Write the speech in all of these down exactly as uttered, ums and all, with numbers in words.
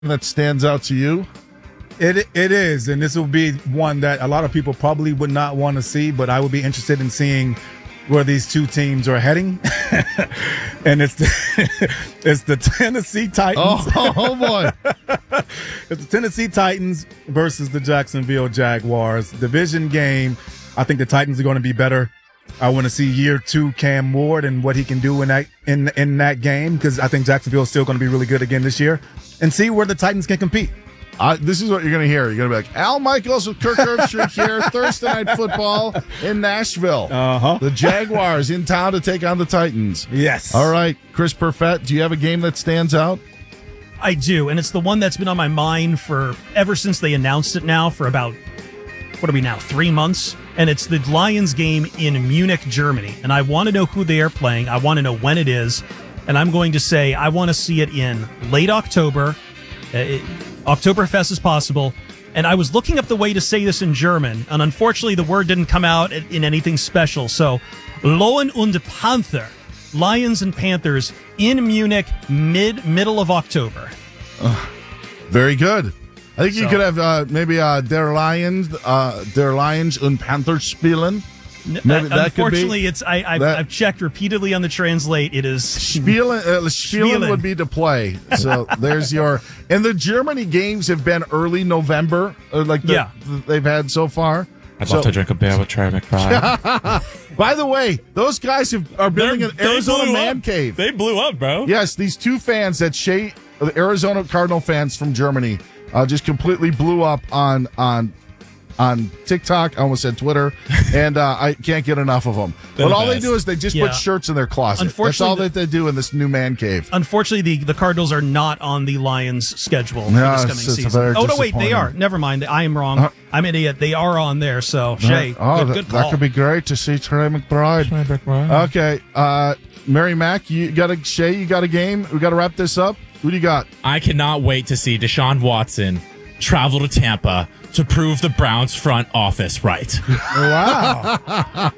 that stands out to you? It It is, and this will be one that a lot of people probably would not want to see, but I would be interested in seeing where these two teams are heading. And it's the, it's the Tennessee Titans. Oh, oh boy. It's the Tennessee Titans versus the Jacksonville Jaguars. Division game. I think the Titans are going to be better. I want to see year two Cam Ward and what he can do in that in in that game, because I think Jacksonville is still going to be really good again this year, and see where the Titans can compete. Uh, this is what you're going to hear. You're going to be like, Al Michaels with Kirk Herbstreit here, Thursday Night Football in Nashville. Uh-huh. The Jaguars in town to take on the Titans. Yes. All right, Chris Perfett, do you have a game that stands out? I do, and it's the one that's been on my mind for ever since they announced it now for about, what are we now, three months? And it's the Lions game in Munich, Germany. And I want to know who they are playing. I want to know when it is. And I'm going to say I want to see it in late October. Uh, it, Oktoberfest is possible. And I was looking up the way to say this in German, and unfortunately the word didn't come out in anything special. So, Löwen und Panther, Lions and Panthers in Munich, mid middle of October. Uh, very good. I think you So- could have uh, maybe uh, Der Lions, uh, Der Lions und Panthers spielen. Maybe that Unfortunately, could be, it's I, I've, that- I've checked repeatedly on the translate. It is Spielen, uh, Spielen Spielen. would be to play. So there's your. And the Germany games have been early November, uh, like the, Yeah. th- they've had so far. I'd So- love to drink a beer with Trey McBride. By the way, those guys have, are building an They're- they Arizona blew man up. cave. They blew up, bro. Yes, these two fans that Shea, the Arizona Cardinal fans from Germany, uh, just completely blew up on on on TikTok. I almost said Twitter, and uh, I can't get enough of them. They're But the all they best. do is they just Yeah. put shirts in their closet. That's all Unfortunately, that they do in this new man cave. unfortunately the, the Cardinals are not on the Lions' schedule for No, this it's- coming it's season. very Oh no, wait, they disappointing. are. Never mind. I am wrong. Uh, I'm an idiot. They are on there. So Shay, oh, good, that, good that call. could be great to see Trey McBride. Trey McBride. Okay, uh, Mary Mack, you got a Shay, you got a game. We got to wrap this up. Who do you got? I cannot wait to see Deshaun Watson travel to Tampa to prove the Browns front office right. Wow.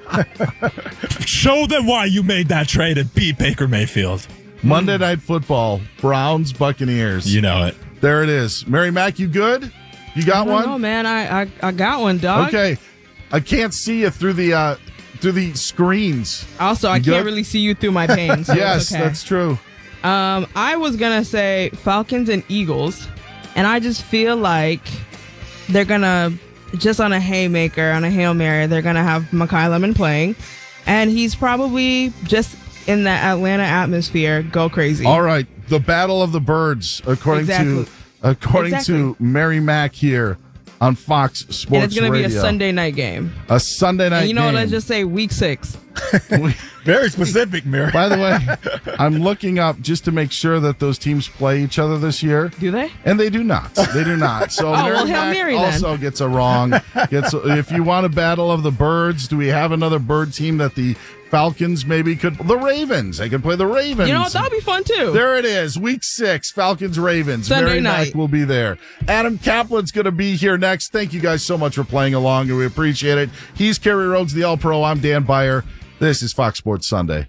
Show them why you made that trade and beat Baker Mayfield. Monday Night Football, Browns, Buccaneers. You know it. There it is. Mary Mack, you good? You got one? Oh man, I, I I got one, dog. Okay. I can't see you through the uh, through the screens. Also, I You can't good? really see you through my pain. So Yes, it's okay. that's true. Um, I was gonna say Falcons and Eagles, and I just feel like they're gonna just on a haymaker, on a Hail Mary, they're gonna have Mekhi Lemon playing, and he's probably just in the Atlanta atmosphere go crazy. All right, the Battle of the Birds, according Exactly. to according Exactly. to Mary Mack here on Fox Sports and it's gonna Radio. be a Sunday night game. A Sunday night And you know game. what? Let's just say week six. Very specific, Mary. By the way, I'm looking up just to make sure that those teams play each other this year. Do they? And they do not. They do not. So Oh, Mary well, Hail Mack Mary then. also gets a wrong. Gets a, if you want a battle of the birds, do we have another bird team that the Falcons maybe could? The Ravens. They could play the Ravens. You know what? That'll be fun too. There it is. Week six, Falcons Ravens. Sunday Mary Mack night. will be there. Adam Kaplan's going to be here next. Thank you guys so much for playing along, and we appreciate it. He's Kerry Rhodes, the All Pro. I'm Dan Byer. This is Fox Sports Sunday.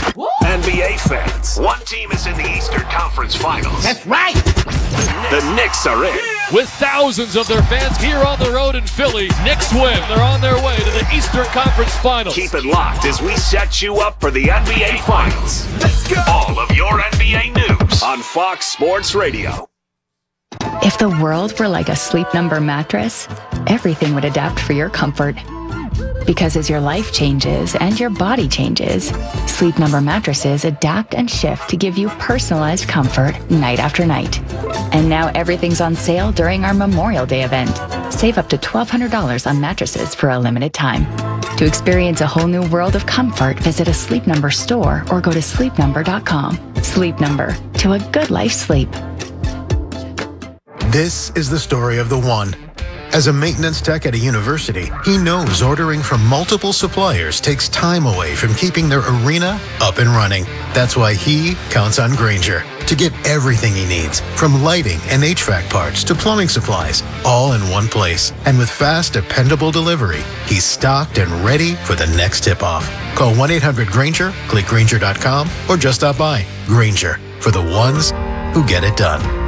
N B A fans, one team is in the Eastern Conference Finals. That's right. The Knicks are in. With thousands of their fans here on the road in Philly, Knicks win. They're on their way to the Eastern Conference Finals. Keep it locked as we set you up for the N B A Finals. Let's go. All of your N B A news on Fox Sports Radio. If the world were like a Sleep Number mattress, everything would adapt for your comfort. Because as your life changes and your body changes, Sleep Number mattresses adapt and shift to give you personalized comfort night after night. And now everything's on sale during our Memorial Day event. Save up to twelve hundred dollars on mattresses for a limited time. To experience a whole new world of comfort, visit a Sleep Number store or go to sleep number dot com. Sleep Number, to a good life sleep. This is the story of the one. As a maintenance tech at a university, he knows ordering from multiple suppliers takes time away from keeping their arena up and running. That's why he counts on Grainger to get everything he needs, from lighting and H V A C parts to plumbing supplies, all in one place. And with fast, dependable delivery, he's stocked and ready for the next tip-off. Call one eight hundred Grainger, click Grainger dot com, or just stop by. Grainger, for the ones who get it done.